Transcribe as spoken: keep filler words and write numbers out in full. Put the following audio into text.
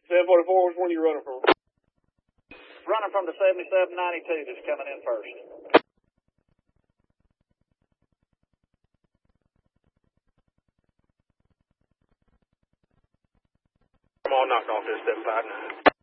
seven forty-four, which one are you running from? Running from the seventy-seven ninety-two that's coming in first. I'm all knocked off this seven five nine.